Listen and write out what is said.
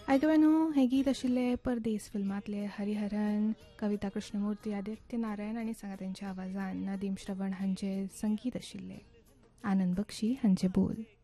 आयकवेनो हे गीत आशिल्ले परदेस फिल्मांतले हरिहरन, कविता कृष्णमूर्ती, आदित्य नारायण आनी संगात्यांच्या आवाजान नदीम श्रवण हांचे संगीत आशिल्ले. आनंद बक्षी हांचे बोल.